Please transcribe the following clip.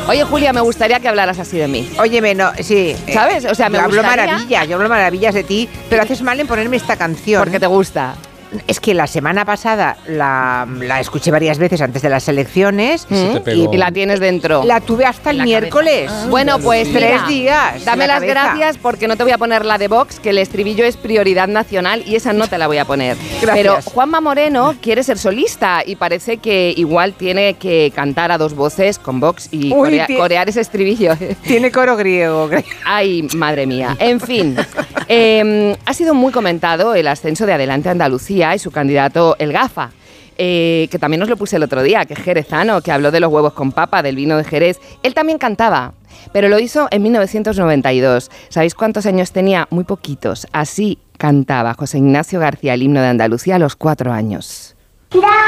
Oye, Julia, me gustaría que hablaras así de mí. Óyeme, no, sí. ¿Sabes? O sea, yo hablo maravillas de ti, pero haces mal en ponerme esta canción. Porque te gusta. Es que la semana pasada la escuché varias veces antes de las elecciones y la tienes dentro. La tuve hasta el miércoles. Bueno, pues 3 días. Dame las gracias porque no te voy a poner la de Vox, que el estribillo es prioridad nacional y esa no te la voy a poner. Gracias. Pero Juanma Moreno quiere ser solista y parece que igual tiene que cantar a 2 voces con Vox y corear ese estribillo. Tiene coro griego. Ay, madre mía. En fin, ha sido muy comentado el ascenso de Adelante Andalucía y su candidato El Gafa, que también os lo puse el otro día, que es jerezano, que habló de los huevos con papa, del vino de Jerez. Él también cantaba, pero lo hizo en 1992. ¿Sabéis cuántos años tenía? Muy poquitos. Así cantaba José Ignacio García el himno de Andalucía a los 4 años.